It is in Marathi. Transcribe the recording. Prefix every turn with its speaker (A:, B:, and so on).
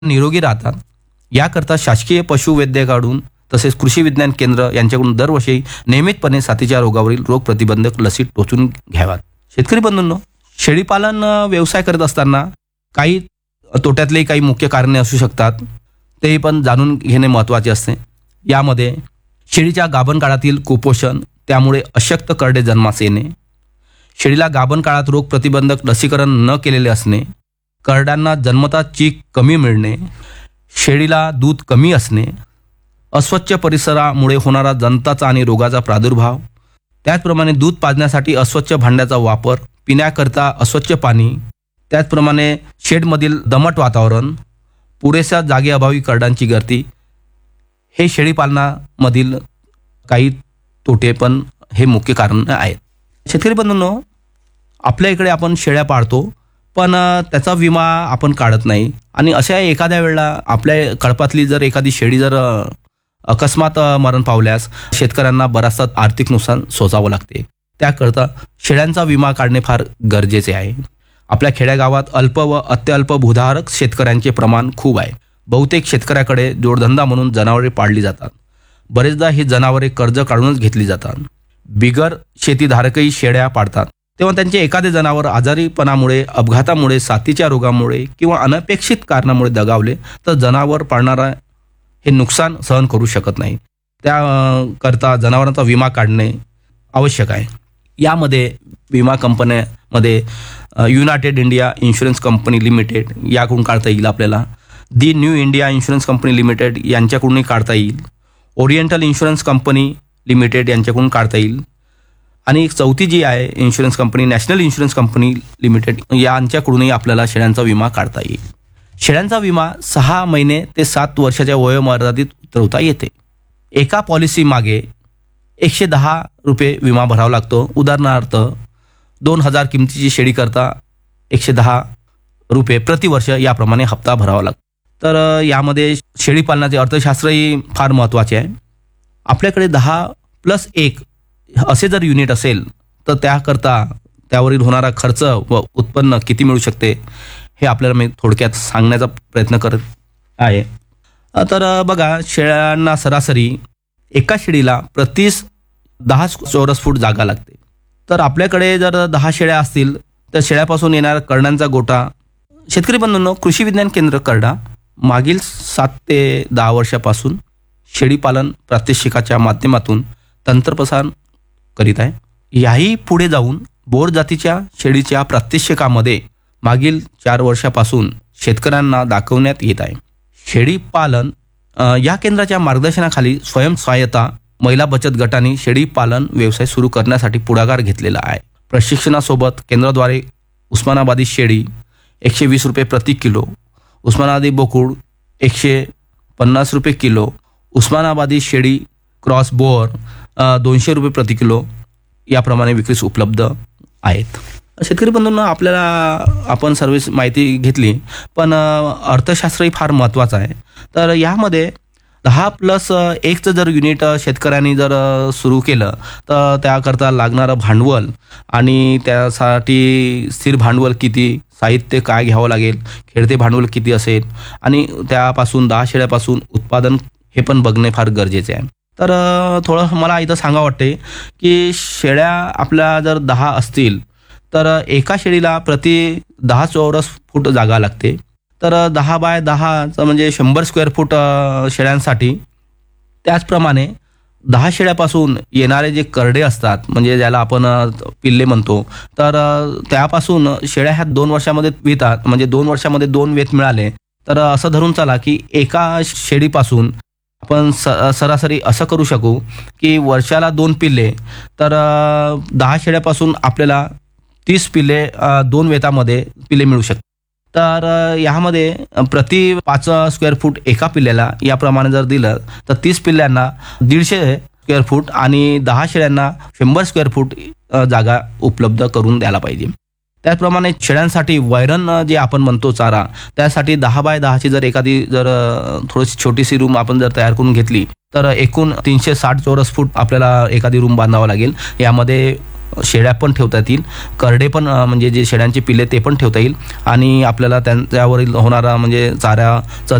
A: निरोगी राहतात. याकरता शासकीय पशुवैद्यकाकडून तसेच कृषी विज्ञान केंद्र यांच्याकडून दरवर्षी नियमितपणे साथीच्या रोगावरील रोग प्रतिबंधक लसी टोचून घ्याव्यात. शेतकरी बंधूंनो, शेळीपालन व्यवसाय करत असताना काही तोट्यातले काही मुख्य कारणे असू शकतात, ते पण जाणून घेणे महत्त्वाचे असते. यामध्ये शेळीच्या गाभण काळातील कुपोषण, त्यामुळे अशक्त करडे जन्मास येणे, शेळीला गाभण काळात रोग प्रतिबंधक लसीकरण न केलेले असणे, करड्यांना जन्मतः चीक कमी मिळणे, शेळीला दूध कमी असणे, अस्वच्छ परिसरामुळे होणारा जंताचा आणि रोगाचा प्रादुर्भाव, त्याचप्रमाणे दूध पाजण्यासाठी अस्वच्छ भांड्याचा वापर, पिण्याकरता अस्वच्छ पाणी, त्याचप्रमाणे शेडमधील दमट वातावरण, पुरेशा जागेअभावी करडांची गर्दी, हे शेळीपालनामधील काही तोटे पण हे मुख्य कारण आहेत. शेतकरी बंधूंनो, आपल्या इकडे आपण शेळ्या पाळतो, पण त्याचा विमा आपण काढत नाही. आणि अशा एखाद्या वेळेला आपल्या कळपातली जर एखादी शेळी जर अकस्मात मरण पावल्यास शेतकऱ्यांना बराचसा आर्थिक नुकसान सोसावं लागते. त्याकरता शेळ्यांचा विमा काढणे फार गरजेचे आहे. आपल्या खेड्यागावात अल्प व अत्यल्प भूधारक शेतकऱ्यांचे प्रमाण खूप आहे. बहुतेक शेतकऱ्याकडे जोडधंदा म्हणून जनावरे पाळली जातात. बरेचदा ही जनावरे कर्ज काढूनच घेतली जातात. बिगर शेतीधारकही शेळ्या पाळतात, तेव्हा त्यांचे एखादे जनावर आजारीपणामुळे, अपघातामुळे, साथीच्या रोगामुळे किंवा अनपेक्षित कारणामुळे दगावले तर जनावर पाळणारा हे नुकसान सहन करू शकत नाही. त्याकरता जनावरांचा विमा काढणे आवश्यक आहे. यामध्ये विमा कंपन्यामध्ये United India insurance company limited याकडून काढता येईल, आपल्याला दी new India insurance company limited यांच्याकडूनही काढता येईल, ओरिएंटल इन्शुरन्स कंपनी लिमिटेड यांच्याकडून काढता येईल, आणि एक चौथी जी आहे insurance company national insurance company limited यांच्याकडूनही आपल्याला शेळ्यांचा विमा काढता येईल. शेळ्यांचा विमा 6 महिने ते 7 वर्षाच्या वयोमर्यादित उतरवता येते. एका पॉलिसी मागे 110 रुपये विमा भरावा लागतो. उदाहरणार्थ 2000 किमतीची शेळी करता 110 रुपये प्रतिवर्ष याप्रमाणे हप्ता भरावा लागतो. तर यामध्ये शेळीपालनाचे अर्थशास्त्रही फार महत्त्वाचे आहे. आपल्याकडे 10+1 असे जर युनिट असेल तर त्याकरता त्यावरील होणारा खर्च व उत्पन्न किती मिळू शकते हे आपल्याला मी थोडक्यात सांगण्याचा प्रयत्न करत आहे. तर बघा, शेळ्यांना सरासरी एका शेळीला प्रति 10 चौरस फूट जागा लागते. तर आपल्याकडे जर 10 शेळ्या असतील तर शेळ्यापासून येणारा करडांचा गोटा, शेतकरी बंधूंनो, कृषी विज्ञान केंद्र करडा मागील 7 ते 10 वर्षापासून शेळीपालन प्रात्यक्षिकाच्या माध्यमातून तंत्रप्रसारण करीत आहे. याही पुढे जाऊन बोर जातीच्या शेळीच्या प्रात्यक्षिकामध्ये मागील 4 वर्षापासून शेतकऱ्यांना दाखवण्यात येत आहे. शेळीपालन या केंद्राच्या मार्गदर्शनाखाली स्वयंसहाय्यता महिला बचत गटांनी शेळीपालन व्यवसाय सुरू करण्यासाठी पुढाकार घेतलेला आहे. प्रशिक्षणासोबत केंद्राद्वारे उस्मानाबादी शेळी 120 रुपये प्रति किलो, उस्मानाबादी बोकुड 150 रुपये किलो, उस्मानाबादी शेळी क्रॉस बोअर 200 रुपये प्रति किलो याप्रमाणे विक्रीस उपलब्ध आहेत. शेतकरी बंधूंना, आपल्याला आपण सर्व माहिती घेतली, पण अर्थशास्त्रही फार महत्त्वाचं आहे. तर यामध्ये 10+1चं जर युनिट शेतकऱ्यांनी जर सुरू केलं तर त्याकरता लागणारं भांडवल आणि त्यासाठी स्थिर भांडवल किती, साहित्य काय घ्यावं लागेल, खेळते भांडवल किती असेल, आणि त्यापासून 10 शेळ्यापासून उत्पादन हे पण बघणे फार गरजेचे आहे. तर थोडं मला इथं सांगा वाटते की शेळ्या आपल्या जर 10 असतील तर एका शेळीला प्रति 10 चौरस फूट जागा लागते. तर 10×10 म्हणजे 100 स्क्वेअर फूट शेळ्यांसाठी. त्याचप्रमाणे 10 शेळ्यापासून येणारे जे करडे असतात, म्हणजे ज्याला आपण पिल्ले म्हणतो, तर त्यापासून शेळ्या ह्या 2 वर्षामध्ये वितात. म्हणजे 2 वर्षामध्ये 2 वेत मिळाले तर असं धरून चला की एका शेळीपासून आपण सरासरी असं करू शकू की वर्षाला 2 पिल्ले, तर 10 शेळ्यापासून आपल्याला 30 पिल्ले 2 वेतामध्ये पिल्ले मिळू शकतात. तर यामध्ये प्रति 5 स्क्वेअर फूट एका पिल्ल्याला याप्रमाणे जर दिलं तर 30 पिल्ल्यांना 150 स्क्वेअर फूट आणि 10 शेळ्यांना 100 स्क्वेअर फूट जागा उपलब्ध करून द्यायला पाहिजे. त्याचप्रमाणे शेळ्यांसाठी वैरण जे आपण म्हणतो चारा, त्यासाठी 10×10ची जर एखादी जर थोडीशी छोटीशी रूम आपण जर तयार करून घेतली तर एकूण 360 चौरस फूट आपल्याला एखादी रूम बांधावं लागेल. यामध्ये शेळ्या पण ठेवता येतील, करडे पण म्हणजे जे शेळ्यांचे पिल्ले ते पण ठेवता येईल आणि आपल्याला त्यांच्यावरील होणारा म्हणजे चाऱ्याचं